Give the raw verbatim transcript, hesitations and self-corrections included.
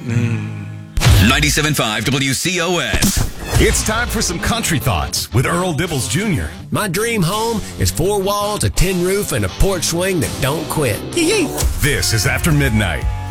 ninety-seven point five W C O S. It's time for some country thoughts with Earl Dibbles Junior My dream home is four walls, a tin roof, and a porch swing that don't quit. This is After Midnight.